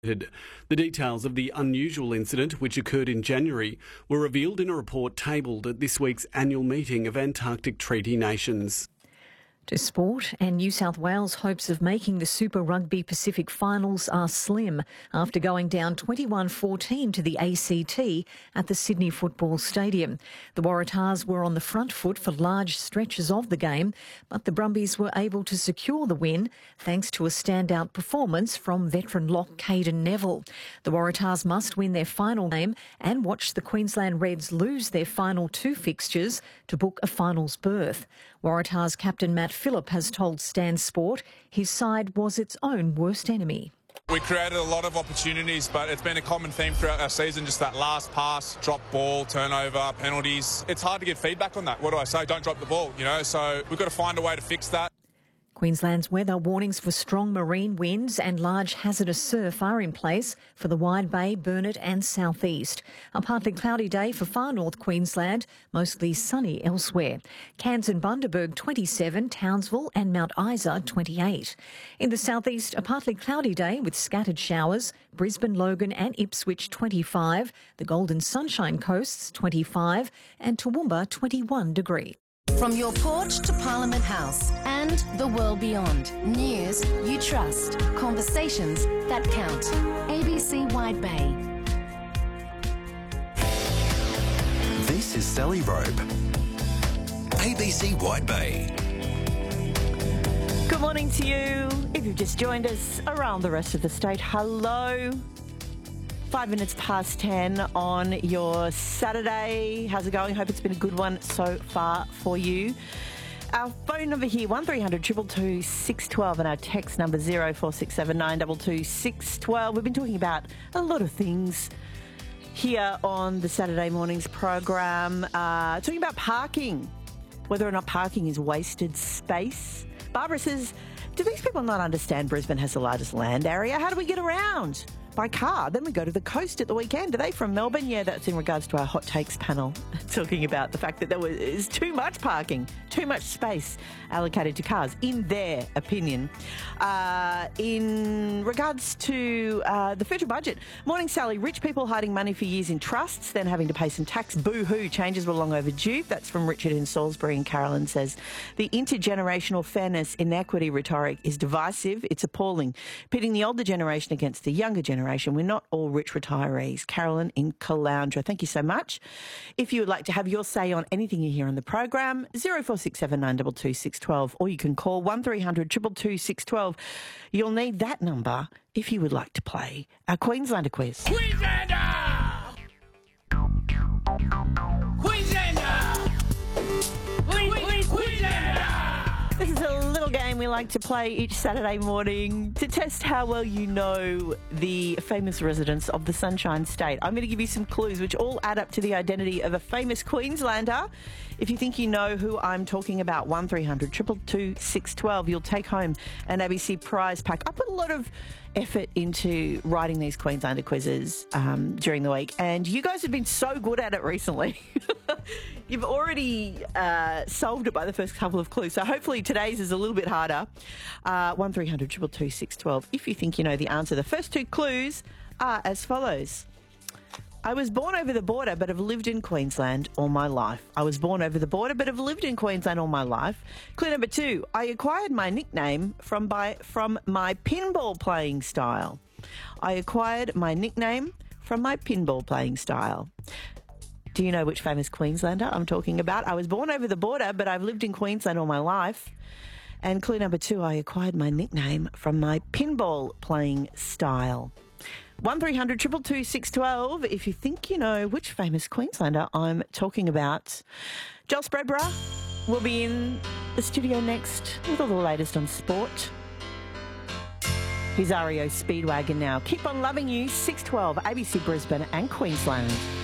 The details of the unusual incident, which occurred in January, were revealed in a report tabled at this week's annual meeting of Antarctic Treaty Nations. To sport, and New South Wales' hopes of making the Super Rugby Pacific finals are slim after going down 21-14 to the ACT at the Sydney Football Stadium. The Waratahs were on the front foot for large stretches of the game, but the Brumbies were able to secure the win thanks to a standout performance from veteran lock Caden Neville. The Waratahs must win their final game and watch the Queensland Reds lose their final two fixtures to book a finals berth. Waratahs captain Matt Phillip has told Stan Sport his side was its own worst enemy. We created a lot of opportunities, but it's been a common theme throughout our season, just that last pass, drop ball, turnover, penalties. It's hard to get feedback on that. What do I say? Don't drop the ball, so we've got to find a way to fix that. Queensland's weather warnings for strong marine winds and large hazardous surf are in place for the Wide Bay, Burnett and South East. A partly cloudy day for far north Queensland, mostly sunny elsewhere. Cairns and Bundaberg 27, Townsville and Mount Isa 28. In the South East, a partly cloudy day with scattered showers. Brisbane, Logan and Ipswich 25, the Golden Sunshine Coasts 25 and Toowoomba 21 degrees. From your porch to Parliament House and the world beyond. News you trust. Conversations that count. ABC Wide Bay. This is Sally Robe. ABC Wide Bay. Good morning to you. If you've just joined us around the rest of the state, hello. 5 minutes past 10 on your Saturday. How's it going? Hope it's been a good one so far for you. Our phone number here, 1300 222 612, and our text number 0467 922 612. We've been talking about a lot of things here on the Saturday morning's program. Talking about parking, whether or not parking is wasted space. Barbara says, do these people not understand Brisbane has the largest land area? How do we get around? By car. Then we go to the coast at the weekend. Are they from Melbourne? Yeah, that's in regards to our Hot Takes panel, talking about the fact that there is too much parking, too much space allocated to cars, in their opinion. In regards to the federal budget, morning Sally, rich people hiding money for years in trusts, then having to pay some tax. Boo-hoo, changes were long overdue. That's from Richard in Salisbury, and Carolyn says, the intergenerational fairness inequity rhetoric is divisive. It's appalling. Pitting the older generation against the younger generation. We're not all rich retirees. Carolyn in Caloundra, thank you so much. If you would like to have your say on anything you hear on the program, 0467 922 612, or you can call 1300 222 612. You'll need that number if you would like to play our Queenslander quiz. Queenslander! Queenslander! Queenslander! This is a little game we like to play each Saturday morning to test how well you know the famous residents of the Sunshine State. I'm going to give you some clues which all add up to the identity of a famous Queenslander. If you think you know who I'm talking about, 1300 222 612, you'll take home an ABC prize pack. I put a lot of effort into writing these Queenslander quizzes during the week, and you guys have been so good at it recently. You've already solved it by the first couple of clues, so hopefully today's is a little bit harder. 1300 222 612. If you think you know the answer, the first two clues are as follows. I was born over the border but have lived in Queensland all my life. I was born over the border but have lived in Queensland all my life. Clue number 2, I acquired my nickname from my pinball playing style. I acquired my nickname from my pinball playing style. Do you know which famous Queenslander I'm talking about? I was born over the border but I've lived in Queensland all my life. And clue number 2, I acquired my nickname from my pinball playing style. 1300 222 612 if you think you know which famous Queenslander I'm talking about. Joel Spreadborough will be in the studio next with all the latest on sport. Here's REO Speedwagon now. Keep on loving you, 612 ABC Brisbane and Queensland.